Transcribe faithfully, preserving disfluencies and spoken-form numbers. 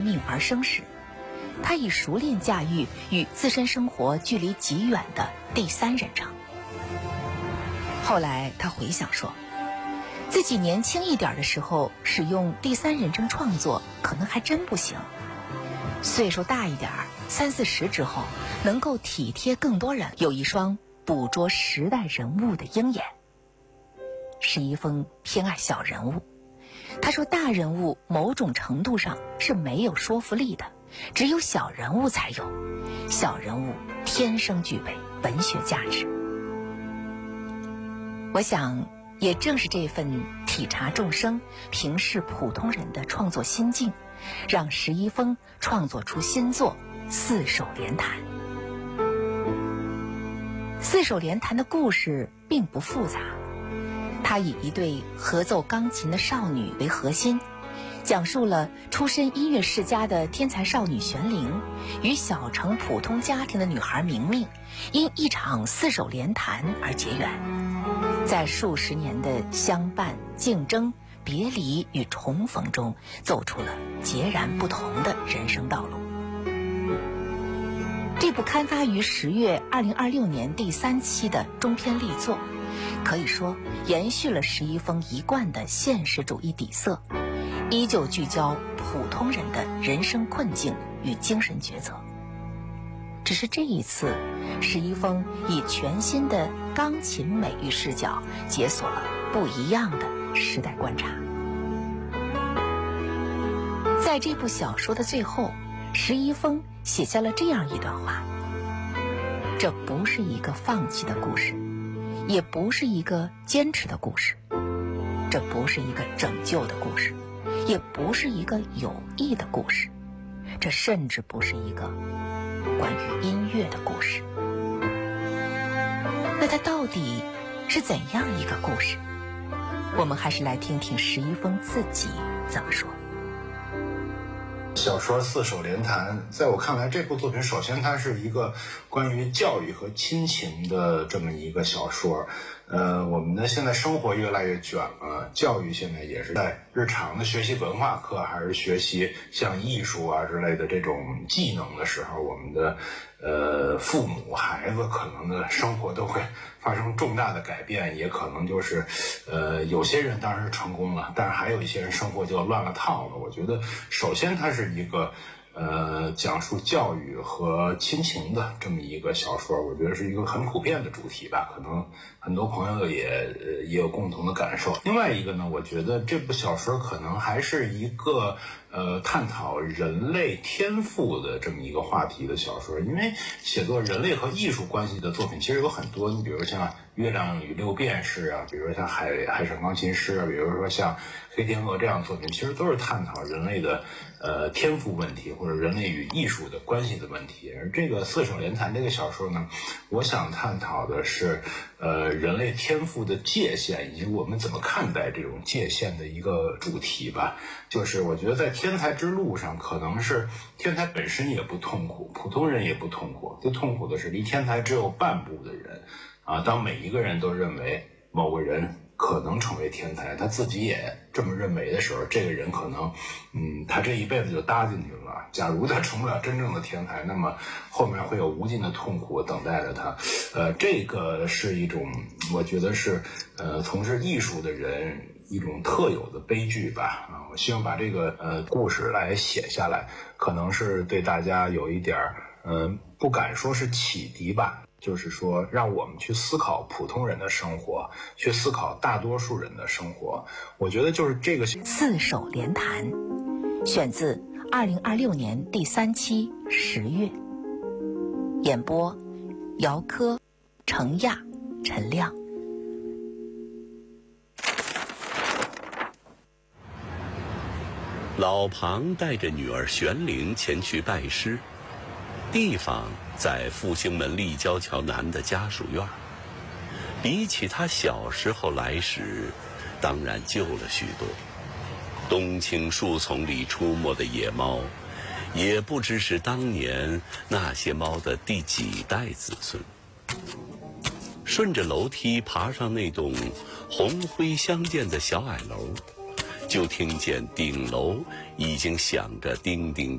命而生时，他已熟练驾驭与自身生活距离极远的第三人称。后来他回想说，自己年轻一点的时候使用第三人称创作可能还真不行，岁数大一点三四十之后，能够体贴更多人，有一双捕捉时代人物的鹰眼。史一峰偏爱小人物，他说大人物某种程度上是没有说服力的，只有小人物才有，小人物天生具备文学价值。我想也正是这份体察众生、平视普通人的创作心境，让史一峰创作出新作《四手联弹》。《四手联弹》的故事并不复杂，它以一对合奏钢琴的少女为核心，讲述了出身音乐世家的天才少女玄灵与小城普通家庭的女孩明明，因一场四手联弹而结缘，在数十年的相伴、竞争、别离与重逢中，走出了截然不同的人生道路。这部刊发于十月二零二六年第三期的中篇力作，可以说延续了史一峰一贯的现实主义底色，依旧聚焦普通人的人生困境与精神抉择。只是这一次，史一峰以全新的钢琴美育视角，解锁了不一样的时代观察。在这部小说的最后，史一峰写下了这样一段话：这不是一个放弃的故事，也不是一个坚持的故事，这不是一个拯救的故事，也不是一个有益的故事，这甚至不是一个关于音乐的故事。那它到底是怎样一个故事？我们还是来听听史一峰自己怎么说。 小说《四手联弹》在我看来，这部作品首先它是一个关于教育和亲情的这么一个小说。呃，我们的现在生活越来越卷了，教育现在也是在日常的学习文化课，还是学习像艺术啊之类的这种技能的时候，我们的呃父母孩子可能的生活都会发生重大的改变，也可能就是呃有些人当然是成功了，但是还有一些人生活就乱了套了。我觉得首先它是一个呃，讲述教育和亲情的这么一个小说，我觉得是一个很普遍的主题吧，可能很多朋友也呃也有共同的感受。另外一个呢，我觉得这部小说可能还是一个呃探讨人类天赋的这么一个话题的小说，因为写作人类和艺术关系的作品其实有很多，你比如像《月亮与六便士》啊，比如像海海上钢琴师啊，比如说像《黑天鹅》这样的作品，其实都是探讨人类的呃天赋问题，或者人类与艺术的关系的问题。而这个《四手联弹》这个小说呢，我想探讨的是呃人类天赋的界限，以及我们怎么看待这种界限的一个主题吧。就是我觉得在天才之路上，可能是天才本身也不痛苦，普通人也不痛苦，最痛苦的是离天才只有半步的人啊。当每一个人都认为某个人可能成为天才，他自己也这么认为的时候，这个人可能嗯，他这一辈子就搭进去了。假如他成不了真正的天才，那么后面会有无尽的痛苦等待着他。呃，这个是一种我觉得是呃从事艺术的人一种特有的悲剧吧。啊，我希望把这个呃故事来写下来，可能是对大家有一点嗯、呃、不敢说是启迪吧，就是说让我们去思考普通人的生活，去思考大多数人的生活。我觉得就是这个四手联弹，选自二零二六年第三期十月，演播姚科、程亚、陈亮。 老庞带着女儿玄灵前去拜师，地方在复兴门立交桥南的家属院。比起他小时候来时，当然旧了许多。冬青树丛里出没的野猫，也不知是当年那些猫的第几代子孙。顺着楼梯爬上那栋红灰相间的小矮楼，就听见顶楼已经响着叮叮